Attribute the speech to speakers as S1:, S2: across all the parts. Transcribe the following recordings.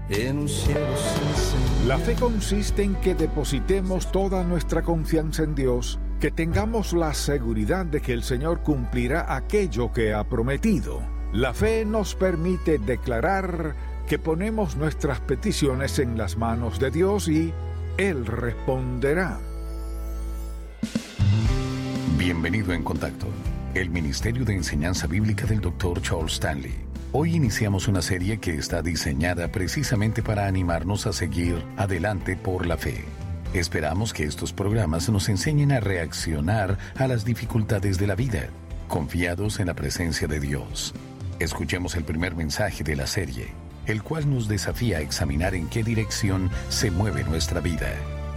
S1: en un cielo sin señal.
S2: La fe consiste en que depositemos toda nuestra confianza en Dios, que tengamos la seguridad de que el Señor cumplirá aquello que ha prometido. La fe nos permite declarar que ponemos nuestras peticiones en las manos de Dios y Él responderá.
S3: Bienvenido en Contacto, el Ministerio de Enseñanza Bíblica del Dr. Charles Stanley. Hoy iniciamos una serie que está diseñada precisamente para animarnos a seguir adelante por la fe. Esperamos que estos programas nos enseñen a reaccionar a las dificultades de la vida, confiados en la presencia de Dios. Escuchemos el primer mensaje de la serie, el cual nos desafía a examinar en qué dirección se mueve nuestra vida.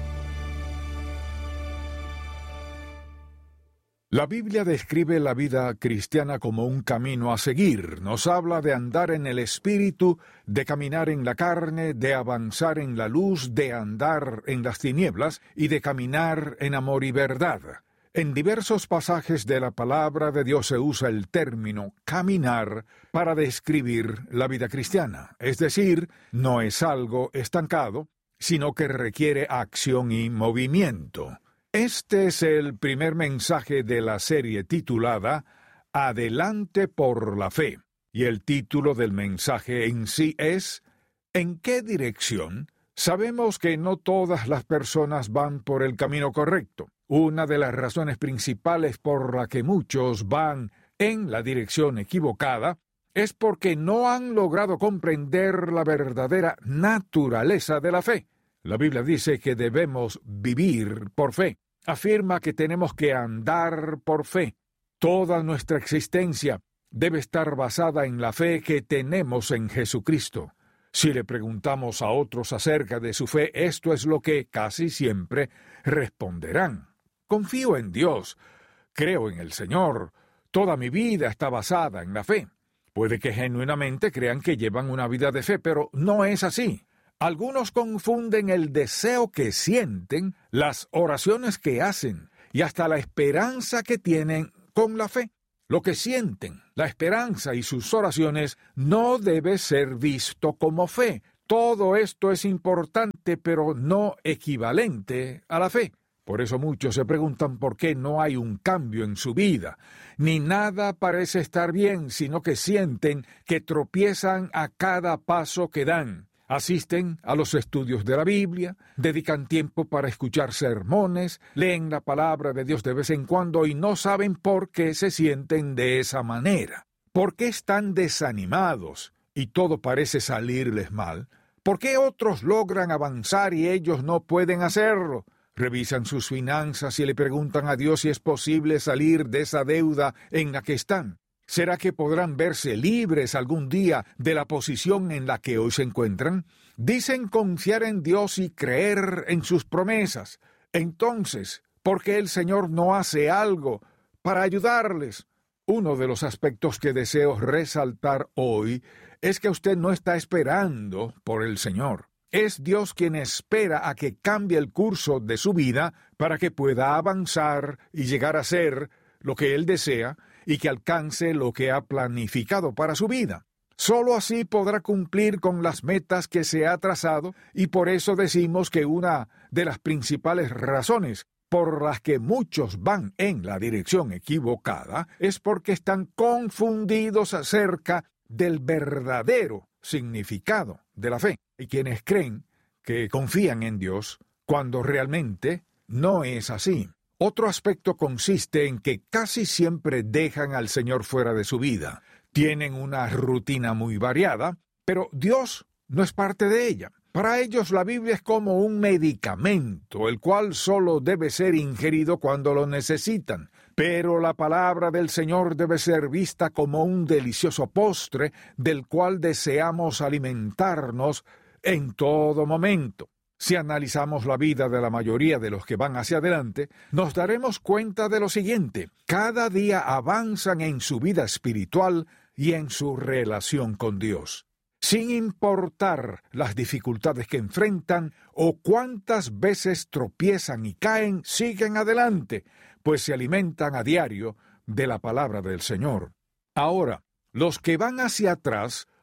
S2: La Biblia describe la vida cristiana como un camino a seguir. Nos habla de andar en el Espíritu, de caminar en la carne, de avanzar en la luz, de andar en las tinieblas y de caminar en amor y verdad. En diversos pasajes de la palabra de Dios se usa el término caminar para describir la vida cristiana. Es decir, no es algo estancado, sino que requiere acción y movimiento. Este es el primer mensaje de la serie titulada Adelante por la fe. Y el título del mensaje en sí es ¿En qué dirección? Sabemos que no todas las personas van por el camino correcto. Una de las razones principales por la que muchos van en la dirección equivocada es porque no han logrado comprender la verdadera naturaleza de la fe. La Biblia dice que debemos vivir por fe. Afirma que tenemos que andar por fe. Toda nuestra existencia debe estar basada en la fe que tenemos en Jesucristo. Si le preguntamos a otros acerca de su fe, esto es lo que casi siempre responderán. Confío en Dios, creo en el Señor, toda mi vida está basada en la fe. Puede que genuinamente crean que llevan una vida de fe, pero no es así. Algunos confunden el deseo que sienten, las oraciones que hacen y hasta la esperanza que tienen con la fe. Lo que sienten, la esperanza y sus oraciones no debe ser visto como fe. Todo esto es importante, pero no equivalente a la fe. Por eso muchos se preguntan por qué no hay un cambio en su vida. Ni nada parece estar bien, sino que sienten que tropiezan a cada paso que dan. Asisten a los estudios de la Biblia, dedican tiempo para escuchar sermones, leen la palabra de Dios de vez en cuando y no saben por qué se sienten de esa manera. ¿Por qué están desanimados y todo parece salirles mal? ¿Por qué otros logran avanzar y ellos no pueden hacerlo? Revisan sus finanzas y le preguntan a Dios si es posible salir de esa deuda en la que están. ¿Será que podrán verse libres algún día de la posición en la que hoy se encuentran? Dicen confiar en Dios y creer en sus promesas. Entonces, ¿por qué el Señor no hace algo para ayudarles? Uno de los aspectos que deseo resaltar hoy es que usted no está esperando por el Señor. Es Dios quien espera a que cambie el curso de su vida para que pueda avanzar y llegar a ser lo que Él desea y que alcance lo que ha planificado para su vida. Solo así podrá cumplir con las metas que se ha trazado y por eso decimos que una de las principales razones por las que muchos van en la dirección equivocada es porque están confundidos acerca del verdadero significado de la fe. Y quienes creen que confían en Dios cuando realmente no es así. Otro aspecto consiste en que casi siempre dejan al Señor fuera de su vida. Tienen una rutina muy variada, pero Dios no es parte de ella. Para ellos la Biblia es como un medicamento, el cual solo debe ser ingerido cuando lo necesitan. Pero la palabra del Señor debe ser vista como un delicioso postre del cual deseamos alimentarnos en todo momento. Si analizamos la vida de la mayoría de los que van hacia adelante, nos daremos cuenta de lo siguiente: cada día avanzan en su vida espiritual y en su relación con Dios. Sin importar las dificultades que enfrentan o cuántas veces tropiezan y caen, siguen adelante, pues se alimentan a diario de la palabra del Señor. Ahora, los que van hacia atrás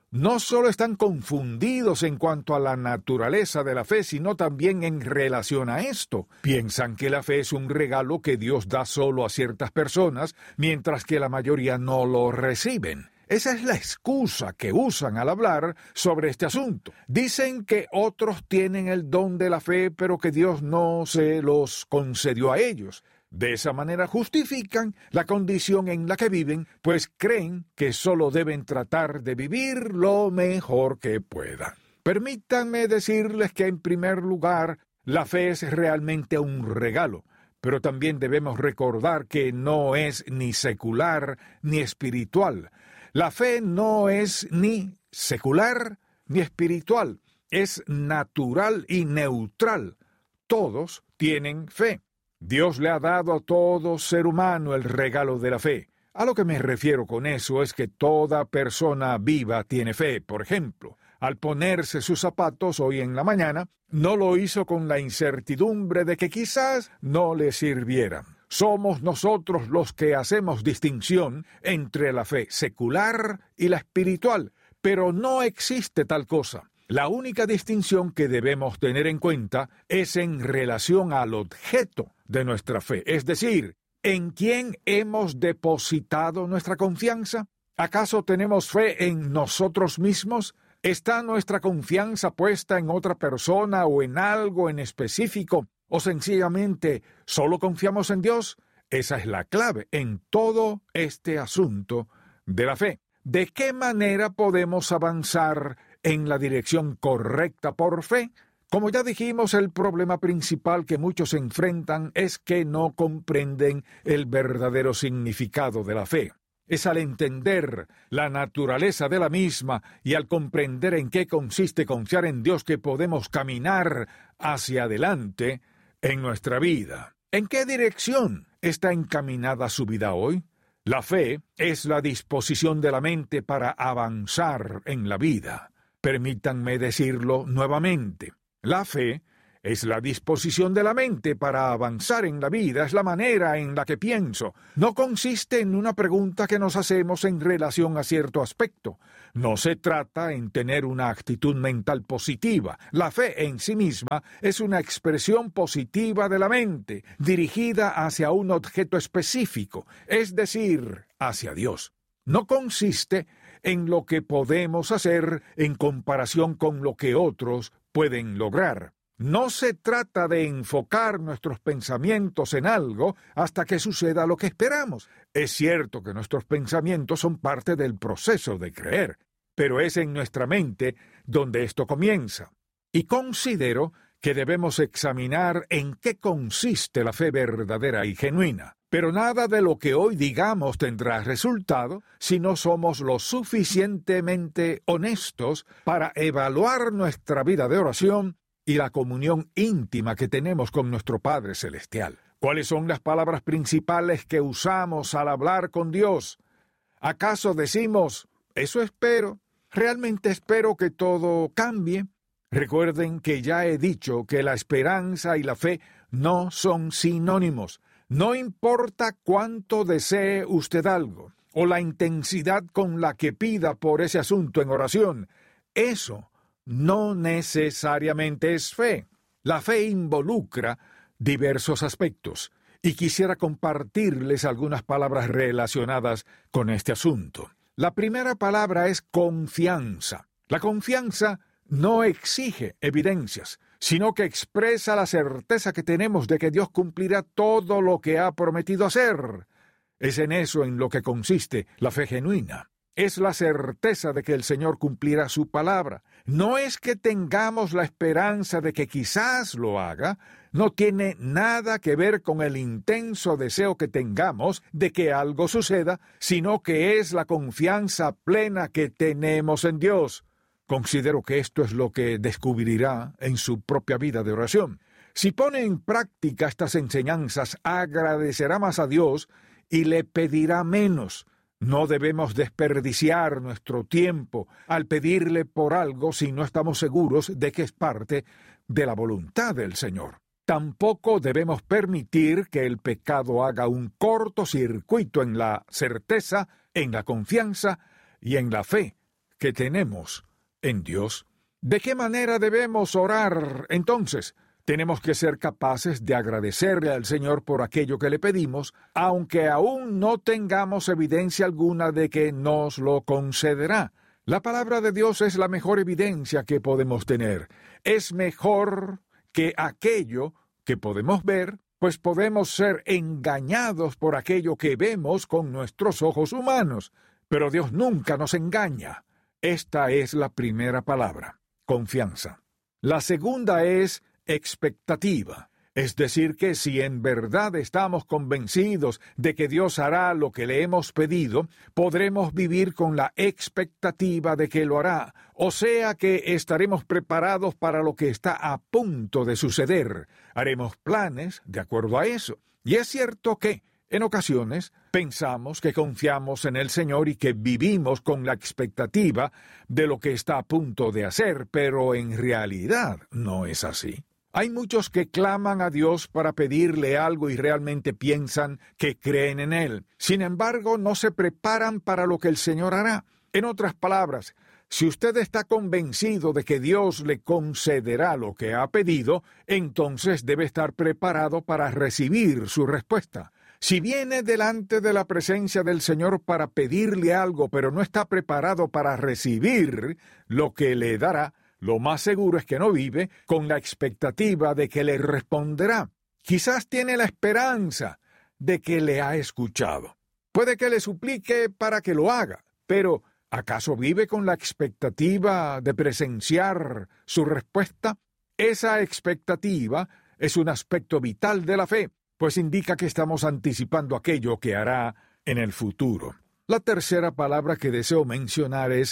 S2: no solo están confundidos en cuanto a la naturaleza de la fe, sino también en relación a esto. Piensan que la fe es un regalo que Dios da solo a ciertas personas, mientras que la mayoría no lo reciben. Esa es la excusa que usan al hablar sobre este asunto. Dicen que otros tienen el don de la fe, pero que Dios no se los concedió a ellos. De esa manera justifican la condición en la que viven, pues creen que solo deben tratar de vivir lo mejor que puedan. Permítanme decirles que, en primer lugar, la fe es realmente un regalo, pero también debemos recordar que no es ni secular ni espiritual. La fe no es ni secular ni espiritual, es natural y neutral. Todos tienen fe. Dios le ha dado a todo ser humano el regalo de la fe. A lo que me refiero con eso es que toda persona viva tiene fe. Por ejemplo, al ponerse sus zapatos hoy en la mañana, no lo hizo con la incertidumbre de que quizás no le sirvieran. Somos nosotros los que hacemos distinción entre la fe secular y la espiritual, pero no existe tal cosa. La única distinción que debemos tener en cuenta es en relación al objeto de nuestra fe, es decir, ¿en quién hemos depositado nuestra confianza? ¿Acaso tenemos fe en nosotros mismos? ¿Está nuestra confianza puesta en otra persona o en algo en específico? ¿O sencillamente solo confiamos en Dios? Esa es la clave en todo este asunto de la fe. ¿De qué manera podemos avanzar en la dirección correcta por fe? Como ya dijimos, el problema principal que muchos enfrentan es que no comprenden el verdadero significado de la fe. Es al entender la naturaleza de la misma y al comprender en qué consiste confiar en Dios que podemos caminar hacia adelante en nuestra vida. ¿En qué dirección está encaminada su vida hoy? La fe es la disposición de la mente para avanzar en la vida. Permítanme decirlo nuevamente. La fe es la disposición de la mente para avanzar en la vida, es la manera en la que pienso. No consiste en una pregunta que nos hacemos en relación a cierto aspecto. No se trata en tener una actitud mental positiva. La fe en sí misma es una expresión positiva de la mente, dirigida hacia un objeto específico, es decir, hacia Dios. No consiste en lo que podemos hacer en comparación con lo que otros pueden lograr. No se trata de enfocar nuestros pensamientos en algo hasta que suceda lo que esperamos. Es cierto que nuestros pensamientos son parte del proceso de creer, pero es en nuestra mente donde esto comienza. Y considero que debemos examinar en qué consiste la fe verdadera y genuina. Pero nada de lo que hoy digamos tendrá resultado si no somos lo suficientemente honestos para evaluar nuestra vida de oración y la comunión íntima que tenemos con nuestro Padre Celestial. ¿Cuáles son las palabras principales que usamos al hablar con Dios? ¿Acaso decimos, eso espero? ¿Realmente espero que todo cambie? Recuerden que ya he dicho que la esperanza y la fe no son sinónimos. No importa cuánto desee usted algo, o la intensidad con la que pida por ese asunto en oración, eso no necesariamente es fe. La fe involucra diversos aspectos, y quisiera compartirles algunas palabras relacionadas con este asunto. La primera palabra es confianza. La confianza no exige evidencias, sino que expresa la certeza que tenemos de que Dios cumplirá todo lo que ha prometido hacer. Es en eso en lo que consiste la fe genuina. Es la certeza de que el Señor cumplirá su palabra. No es que tengamos la esperanza de que quizás lo haga, no tiene nada que ver con el intenso deseo que tengamos de que algo suceda, sino que es la confianza plena que tenemos en Dios. Considero que esto es lo que descubrirá en su propia vida de oración. Si pone en práctica estas enseñanzas, agradecerá más a Dios y le pedirá menos. No debemos desperdiciar nuestro tiempo al pedirle por algo si no estamos seguros de que es parte de la voluntad del Señor. Tampoco debemos permitir que el pecado haga un cortocircuito en la certeza, en la confianza y en la fe que tenemos en Dios. ¿De qué manera debemos orar entonces? Tenemos que ser capaces de agradecerle al Señor por aquello que le pedimos, aunque aún no tengamos evidencia alguna de que nos lo concederá. La palabra de Dios es la mejor evidencia que podemos tener. Es mejor que aquello que podemos ver, pues podemos ser engañados por aquello que vemos con nuestros ojos humanos. Pero Dios nunca nos engaña. Esta es la primera palabra, confianza. La segunda es expectativa. Es decir, que si en verdad estamos convencidos de que Dios hará lo que le hemos pedido, podremos vivir con la expectativa de que lo hará, o sea que estaremos preparados para lo que está a punto de suceder. Haremos planes de acuerdo a eso. Y es cierto que, en ocasiones, pensamos que confiamos en el Señor y que vivimos con la expectativa de lo que está a punto de hacer, pero en realidad no es así. Hay muchos que claman a Dios para pedirle algo y realmente piensan que creen en Él. Sin embargo, no se preparan para lo que el Señor hará. En otras palabras, si usted está convencido de que Dios le concederá lo que ha pedido, entonces debe estar preparado para recibir su respuesta. Si viene delante de la presencia del Señor para pedirle algo, pero no está preparado para recibir lo que le dará, lo más seguro es que no vive con la expectativa de que le responderá. Quizás tiene la esperanza de que le ha escuchado. Puede que le suplique para que lo haga, pero ¿acaso vive con la expectativa de presenciar su respuesta? Esa expectativa es un aspecto vital de la fe, pues indica que estamos anticipando aquello que hará en el futuro. La tercera palabra que deseo mencionar es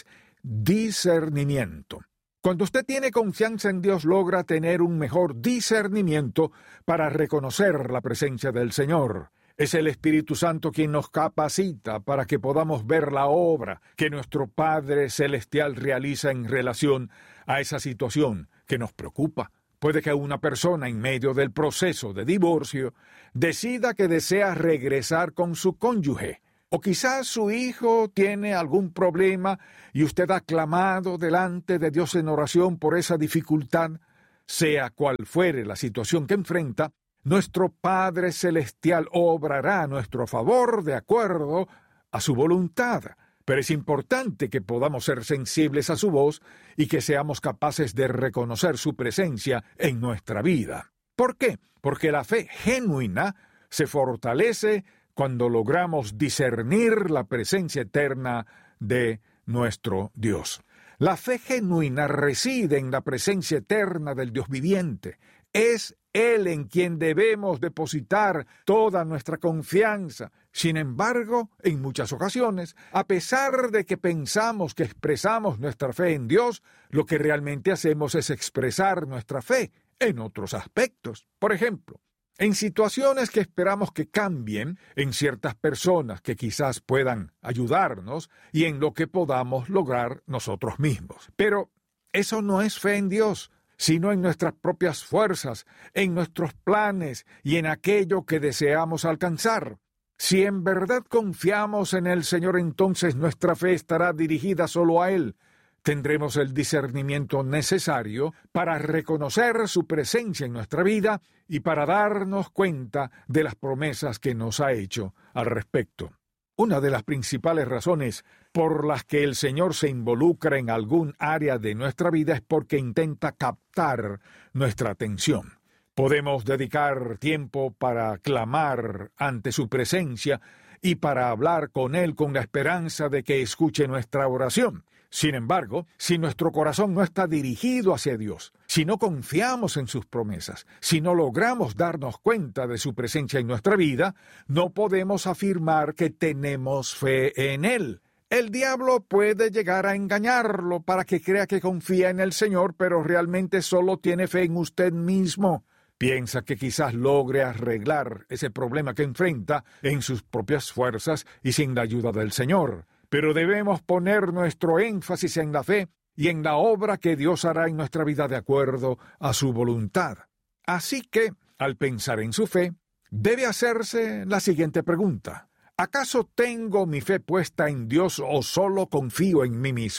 S2: discernimiento. Cuando usted tiene confianza en Dios, logra tener un mejor discernimiento para reconocer la presencia del Señor. Es el Espíritu Santo quien nos capacita para que podamos ver la obra que nuestro Padre Celestial realiza en relación a esa situación que nos preocupa. Puede que una persona en medio del proceso de divorcio decida que desea regresar con su cónyuge. O quizás su hijo tiene algún problema y usted ha clamado delante de Dios en oración por esa dificultad. Sea cual fuere la situación que enfrenta, nuestro Padre Celestial obrará a nuestro favor de acuerdo a su voluntad. Pero es importante que podamos ser sensibles a su voz y que seamos capaces de reconocer su presencia en nuestra vida. ¿Por qué? Porque la fe genuina se fortalece cuando logramos discernir la presencia eterna de nuestro Dios. La fe genuina reside en la presencia eterna del Dios viviente. Es Él en quien debemos depositar toda nuestra confianza. Sin embargo, en muchas ocasiones, a pesar de que pensamos que expresamos nuestra fe en Dios, lo que realmente hacemos es expresar nuestra fe en otros aspectos. Por ejemplo, en situaciones que esperamos que cambien, en ciertas personas que quizás puedan ayudarnos y en lo que podamos lograr nosotros mismos. Pero eso no es fe en Dios, sino en nuestras propias fuerzas, en nuestros planes y en aquello que deseamos alcanzar. Si en verdad confiamos en el Señor, entonces nuestra fe estará dirigida solo a Él. Tendremos el discernimiento necesario para reconocer su presencia en nuestra vida y para darnos cuenta de las promesas que nos ha hecho al respecto. Una de las principales razones por las que el Señor se involucra en algún área de nuestra vida es porque intenta captar nuestra atención. Podemos dedicar tiempo para clamar ante su presencia y para hablar con Él con la esperanza de que escuche nuestra oración. Sin embargo, si nuestro corazón no está dirigido hacia Dios, si no confiamos en sus promesas, si no logramos darnos cuenta de su presencia en nuestra vida, no podemos afirmar que tenemos fe en Él. El diablo puede llegar a engañarlo para que crea que confía en el Señor, pero realmente solo tiene fe en usted mismo. Piensa que quizás logre arreglar ese problema que enfrenta en sus propias fuerzas y sin la ayuda del Señor. Pero debemos poner nuestro énfasis en la fe y en la obra que Dios hará en nuestra vida de acuerdo a su voluntad. Así que, al pensar en su fe, debe hacerse la siguiente pregunta. ¿Acaso tengo mi fe puesta en Dios o solo confío en mí mismo?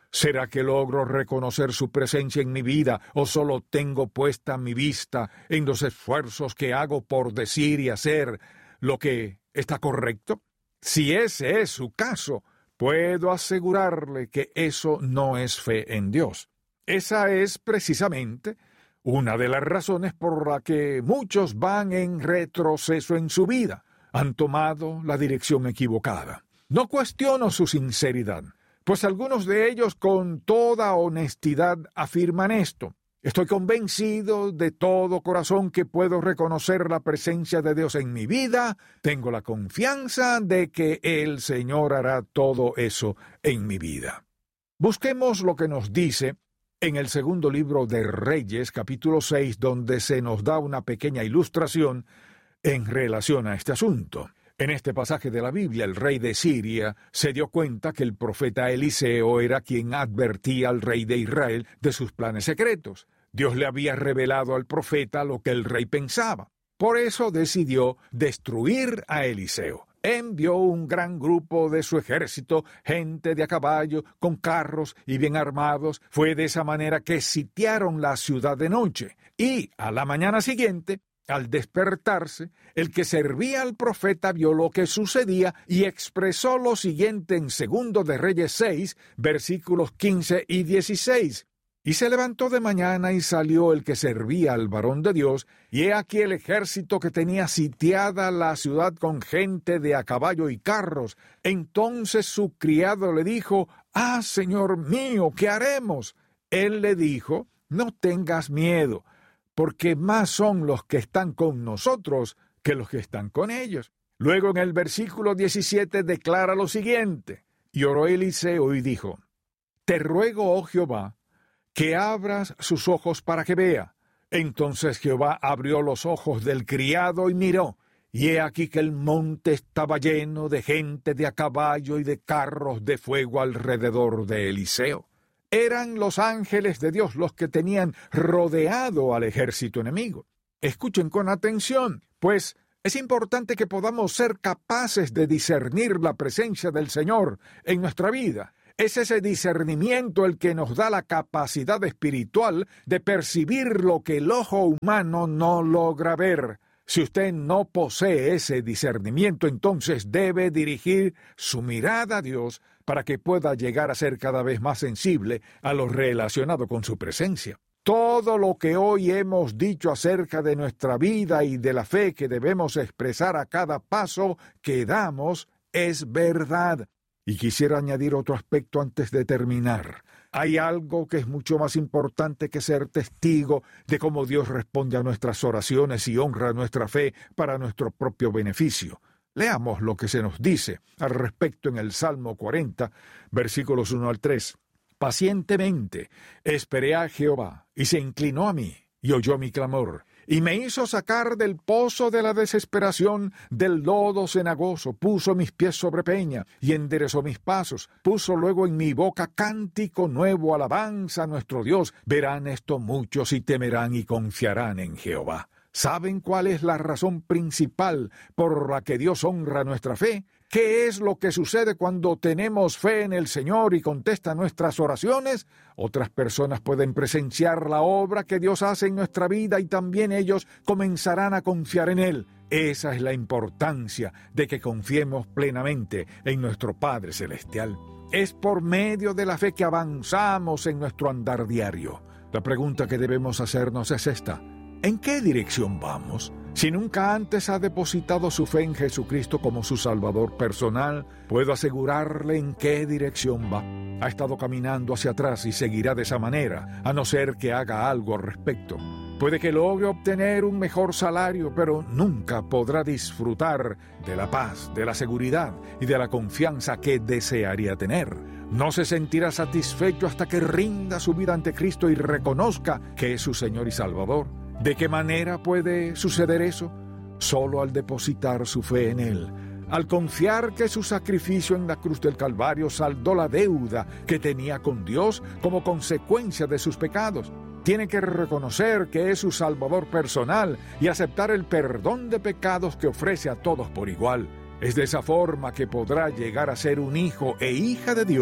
S2: ¿Será que logro reconocer su presencia en mi vida o solo tengo puesta mi vista en los esfuerzos que hago por decir y hacer lo que está correcto? Si ese es su caso, puedo asegurarle que eso no es fe en Dios. Esa es precisamente una de las razones por la que muchos van en retroceso en su vida. Han tomado la dirección equivocada. No cuestiono su sinceridad, pues algunos de ellos con toda honestidad afirman esto. Estoy convencido de todo corazón que puedo reconocer la presencia de Dios en mi vida. Tengo la confianza de que el Señor hará todo eso en mi vida. Busquemos lo que nos dice en el segundo libro de Reyes, capítulo 6, donde se nos da una pequeña ilustración en relación a este asunto. En este pasaje de la Biblia, el rey de Siria se dio cuenta que el profeta Eliseo era quien advertía al rey de Israel de sus planes secretos. Dios le había revelado al profeta lo que el rey pensaba. Por eso decidió destruir a Eliseo. Envió un gran grupo de su ejército, gente de a caballo, con carros y bien armados. Fue de esa manera que sitiaron la ciudad de noche. Y a la mañana siguiente, al despertarse, el que servía al profeta vio lo que sucedía y expresó lo siguiente en 2 de Reyes 6, versículos 15 y 16. Y se levantó de mañana y salió el que servía al varón de Dios, y he aquí el ejército que tenía sitiada la ciudad con gente de a caballo y carros. Entonces su criado le dijo: «Ah, señor mío, ¿qué haremos?». Él le dijo: «No tengas miedo, porque más son los que están con nosotros que los que están con ellos». Luego en el versículo 17 declara lo siguiente: «Y oró Eliseo y dijo: Te ruego, oh Jehová, que abras sus ojos para que vea». Entonces Jehová abrió los ojos del criado y miró, y he aquí que el monte estaba lleno de gente de a caballo y de carros de fuego alrededor de Eliseo. Eran los ángeles de Dios los que tenían rodeado al ejército enemigo. Escuchen con atención, pues es importante que podamos ser capaces de discernir la presencia del Señor en nuestra vida. Es ese discernimiento el que nos da la capacidad espiritual de percibir lo que el ojo humano no logra ver. Si usted no posee ese discernimiento, entonces debe dirigir su mirada a Dios para que pueda llegar a ser cada vez más sensible a lo relacionado con su presencia. Todo lo que hoy hemos dicho acerca de nuestra vida y de la fe que debemos expresar a cada paso que damos es verdad. Y quisiera añadir otro aspecto antes de terminar. Hay algo que es mucho más importante que ser testigo de cómo Dios responde a nuestras oraciones y honra nuestra fe para nuestro propio beneficio. Leamos lo que se nos dice al respecto en el Salmo 40, versículos 1 al 3. «Pacientemente esperé a Jehová, y se inclinó a mí, y oyó mi clamor, y me hizo sacar del pozo de la desesperación, del lodo cenagoso, puso mis pies sobre peña, y enderezó mis pasos, puso luego en mi boca cántico nuevo, alabanza a nuestro Dios. Verán esto muchos y temerán y confiarán en Jehová». ¿Saben cuál es la razón principal por la que Dios honra nuestra fe? ¿Qué es lo que sucede cuando tenemos fe en el Señor y contesta nuestras oraciones? Otras personas pueden presenciar la obra que Dios hace en nuestra vida y también ellos comenzarán a confiar en Él. Esa es la importancia de que confiemos plenamente en nuestro Padre Celestial. Es por medio de la fe que avanzamos en nuestro andar diario. La pregunta que debemos hacernos es esta: ¿en qué dirección vamos? Si nunca antes ha depositado su fe en Jesucristo como su Salvador personal, puedo asegurarle en qué dirección va. Ha estado caminando hacia atrás y seguirá de esa manera, a no ser que haga algo al respecto. Puede que logre obtener un mejor salario, pero nunca podrá disfrutar de la paz, de la seguridad y de la confianza que desearía tener. No se sentirá satisfecho hasta que rinda su vida ante Cristo y reconozca que es su Señor y Salvador. ¿De qué manera puede suceder eso? Solo al depositar su fe en Él, al confiar que su sacrificio en la cruz del Calvario saldó la deuda que tenía con Dios como consecuencia de sus pecados. Tiene que reconocer que es su Salvador personal y aceptar el perdón de pecados que ofrece a todos por igual. Es de esa forma que podrá llegar a ser un hijo e hija de Dios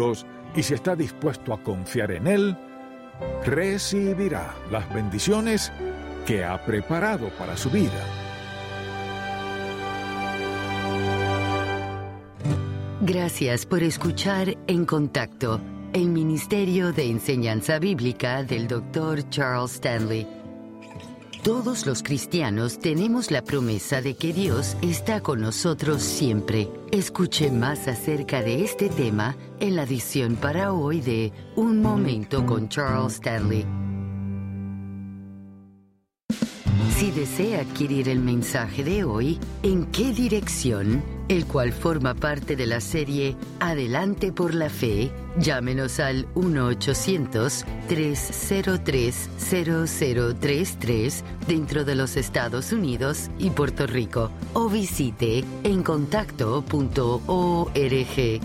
S2: y si está dispuesto a confiar en Él, recibirá las bendiciones que ha preparado para su vida.
S4: Gracias por escuchar En Contacto, el Ministerio de Enseñanza Bíblica del Dr. Charles Stanley. Todos los cristianos tenemos la promesa de que Dios está con nosotros siempre. Escuche más acerca de este tema en la edición para hoy de Un Momento con Charles Stanley. Si desea adquirir el mensaje de hoy, ¿En qué dirección?, el cual forma parte de la serie Adelante por la Fe, llámenos al 1-800-303-0033 dentro de los Estados Unidos y Puerto Rico, o visite encontacto.org.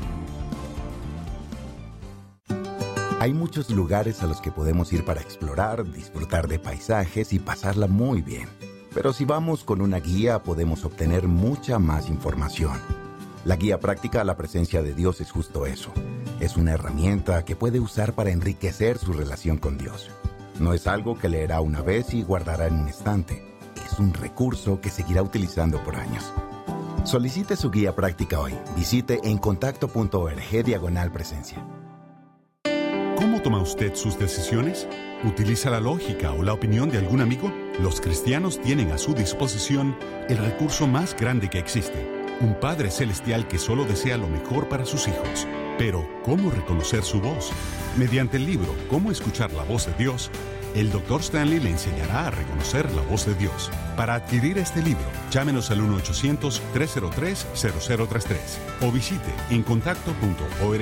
S5: Hay muchos lugares a los que podemos ir para explorar, disfrutar de paisajes y pasarla muy bien. Pero si vamos con una guía, podemos obtener mucha más información. La guía práctica a la presencia de Dios es justo eso. Es una herramienta que puede usar para enriquecer su relación con Dios. No es algo que leerá una vez y guardará en un estante. Es un recurso que seguirá utilizando por años. Solicite su guía práctica hoy. Visite encontacto.org/presencia.
S6: ¿Cómo toma usted sus decisiones? ¿Utiliza la lógica o la opinión de algún amigo? Los cristianos tienen a su disposición el recurso más grande que existe, un Padre Celestial que solo desea lo mejor para sus hijos. Pero, ¿cómo reconocer su voz? Mediante el libro «Cómo escuchar la voz de Dios», el Dr. Stanley le enseñará a reconocer la voz de Dios. Para adquirir este libro, llámenos al 1-800-303-0033 o visite encontacto.org.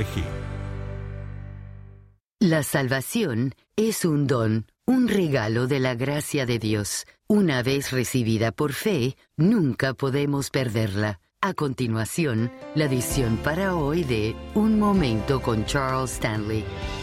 S4: La salvación es un don, un regalo de la gracia de Dios. Una vez recibida por fe, nunca podemos perderla. A continuación, la edición para hoy de Un Momento con Charles Stanley.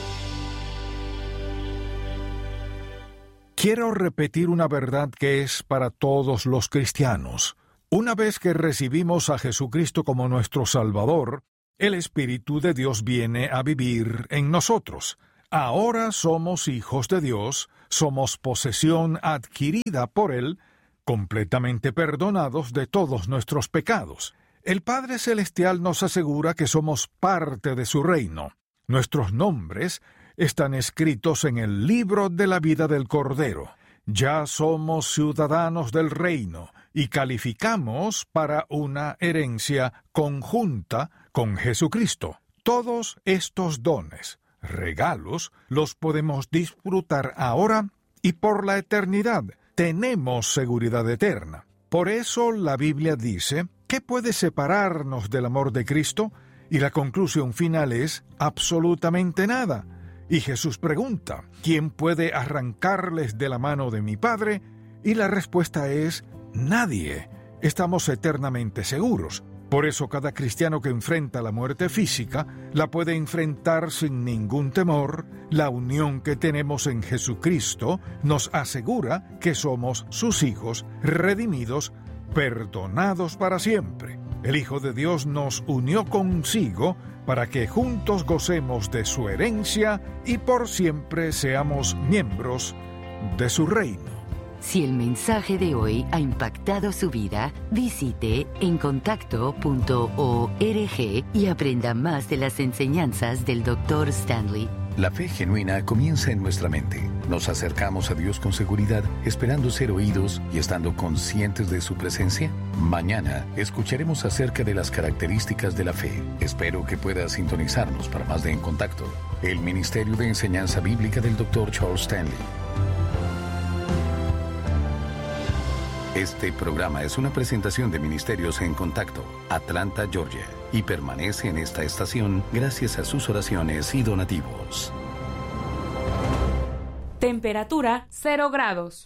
S2: Quiero repetir una verdad que es para todos los cristianos. Una vez que recibimos a Jesucristo como nuestro Salvador, el Espíritu de Dios viene a vivir en nosotros. Ahora somos hijos de Dios, somos posesión adquirida por Él, completamente perdonados de todos nuestros pecados. El Padre Celestial nos asegura que somos parte de su reino. Nuestros nombres están escritos en el libro de la vida del Cordero. Ya somos ciudadanos del reino y calificamos para una herencia conjunta con Jesucristo. Todos estos dones, regalos, los podemos disfrutar ahora y por la eternidad. Tenemos seguridad eterna. Por eso la Biblia dice, ¿qué puede separarnos del amor de Cristo? Y la conclusión final es, absolutamente nada. Y Jesús pregunta, ¿quién puede arrancarles de la mano de mi Padre? Y la respuesta es, nadie. Estamos eternamente seguros. Por eso cada cristiano que enfrenta la muerte física la puede enfrentar sin ningún temor. La unión que tenemos en Jesucristo nos asegura que somos sus hijos, redimidos, perdonados para siempre. El Hijo de Dios nos unió consigo para que juntos gocemos de su herencia y por siempre seamos miembros de su reino.
S4: Si el mensaje de hoy ha impactado su vida, visite encontacto.org y aprenda más de las enseñanzas del Dr. Stanley.
S3: La fe genuina comienza en nuestra mente. Nos acercamos a Dios con seguridad, esperando ser oídos y estando conscientes de su presencia. Mañana escucharemos acerca de las características de la fe. Espero que pueda sintonizarnos para más de En Contacto, el Ministerio de Enseñanza Bíblica del Dr. Charles Stanley. Este programa es una presentación de Ministerios en Contacto, Atlanta, Georgia, y permanece en esta estación gracias a sus oraciones y donativos.
S7: Temperatura 0 grados.